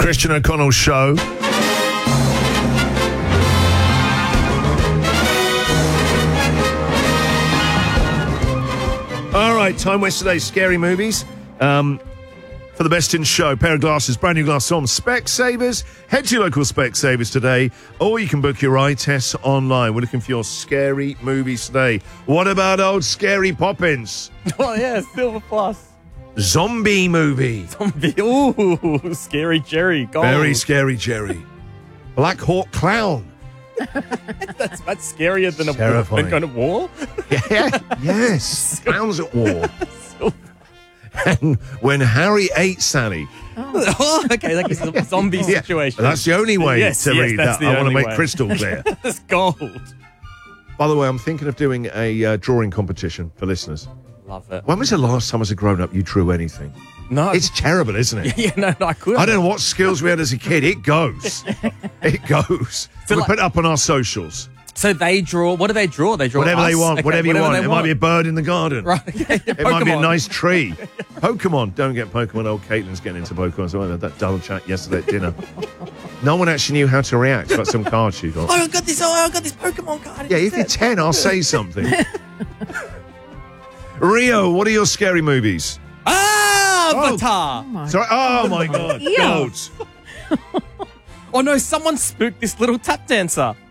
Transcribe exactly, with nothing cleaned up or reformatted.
Christian O'Connell Show. All right, time waste today, scary movies. Um, for the best in show, pair of glasses, brand new glasses on Specsavers. Head to your local Specsavers today, or you can book your eye tests online. We're looking for your scary movies today. What about old Scary Poppins? Oh, yeah, Silver Plus. Zombie movie. Zombie. Ooh, Scary Jerry. Gold. Very Scary Jerry. Black Hawk Clown. That's much scarier than a Terrifying. than kind of war. Yeah, yes. Clowns at war. And When Harry Ate Sally. Oh, okay, like it's a zombie Yeah, situation. that's the only way Yes, to yes, read that's that. the I want to only make way. crystal clear. That's gold. By the way, I'm thinking of doing a uh, drawing competition for listeners. Love it. When was the last time as a grown-up you drew anything? No, It's terrible, isn't it? yeah, no, no, I couldn't. I don't know what skills we had as a kid. It goes. It goes. So we like- put it up on our socials. So they draw. What do they draw? They draw Whatever us? they want, Okay, whatever you want. they It might be a bird in the garden. Right. Yeah, It might be a Pokemon. nice tree. Pokemon. Don't get Pokemon. Old Caitlin's getting into Pokemon. So I had that dull chat yesterday at dinner. No one actually knew how to react about some cards she got. Oh, I got this. Oh, I got this Pokemon card. Yeah, if you're ten, I'll say something. Rio, what are your scary movies? Ah, Avatar. Sorry. Oh my God. Ew. Gold. Oh no, someone spooked this little tap dancer.